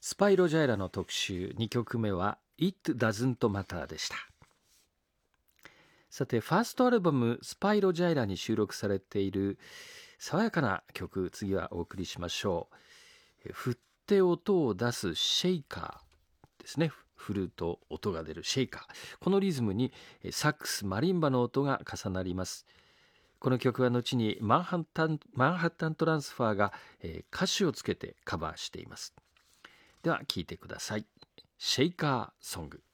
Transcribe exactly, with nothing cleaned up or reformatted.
スパイロジャイラの特集にきょくめは It Doesn't Matter でした。さてファーストアルバムスパイロジャイラに収録されている爽やかな曲、次はお送りしましょう。振って音を出すシェイカーですね。振ると音が出るシェイカー、このリズムにサックス、マリンバの音が重なります。この曲は後にマンハッタン、マンハッタントランスファーが、えー、歌詞をつけてカバーしています。では聴いてください。シェイカーソング。